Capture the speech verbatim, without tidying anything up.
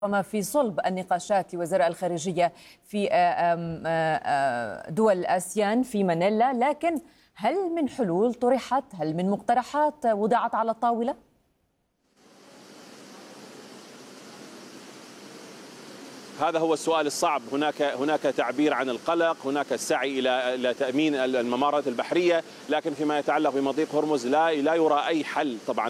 وما في صلب النقاشات وزراء الخارجية في دول آسيان في مانيلا، لكن هل من حلول طرحت؟ هل من مقترحات وضعت على الطاولة؟ هذا هو السؤال الصعب. هناك هناك تعبير عن القلق، هناك السعي الى الى تامين الممرات البحريه، لكن فيما يتعلق بمضيق هرمز لا لا يرى اي حل طبعا